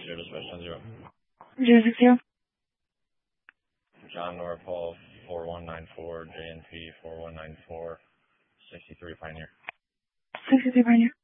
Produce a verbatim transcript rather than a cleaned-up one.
Zero dispatch ten zero. Zero six zero. John Norpol four one nine four, J N P four one nine four, sixty-three Pioneer. Sixty three Pioneer.